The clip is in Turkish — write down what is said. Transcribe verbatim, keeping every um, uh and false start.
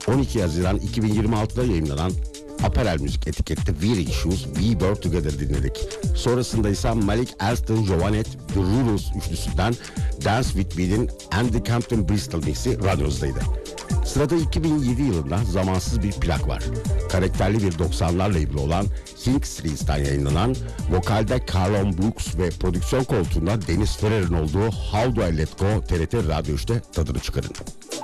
on iki Haziran iki bin yirmi altıda yayınlanan Apparel Müzik etiketli We Issues, We Were Together dinledik. Sonrasında ise Malik Elston, Jovanet, The Rurals üçlüsünden Dance With Me'nin Andy Campton Bristol mixi radyonuzdaydı. Sırada iki bin yedi yılında zamansız bir plak var. Karakterli bir doksanlar labeli olan King Streets'ten yayınlanan, vokalde Carlon Brooks ve prodüksiyon koltuğunda Deniz Ferrer'in olduğu How Do I Let Go T R T Radyo üçte tadını çıkarın.